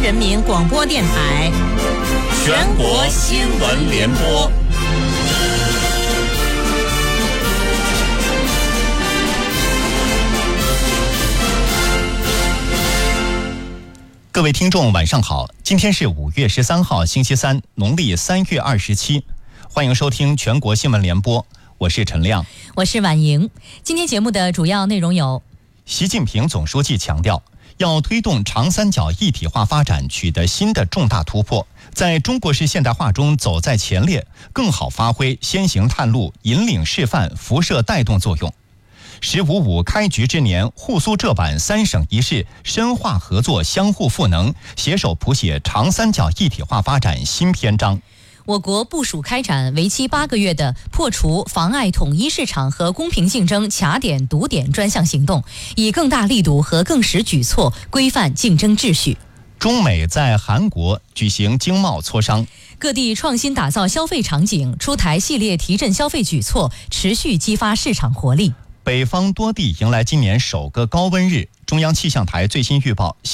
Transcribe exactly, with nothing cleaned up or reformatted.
人民广播电台全国新闻联播。 各位听众晚上好，今天是五月十三号星期三，农历三月二十七，欢迎收听全国新闻联播，我是陈亮， 我是婉莹。今天节目的主要内容有： 习近平总书记强调，要推动长三角一体化发展取得新的重大突破，在中国式现代化中走在前列，更好发挥先行探路、引领示范、辐射带动作用。十五五开局之年，沪苏浙皖三省一市深化合作，相互赋能，携手谱写长三角一体化发展新篇章。 我国部署开展为期八个月的破除妨碍统一市场和公平竞争卡点堵点专项行动，以更大力度和更实举措规范竞争秩序。 中美在韩国举行经贸磋商， 各地创新打造消费场景，出台系列提振消费举措，持续激发市场活力。 北方多地迎来今年首个高温日，中央气象台最新预报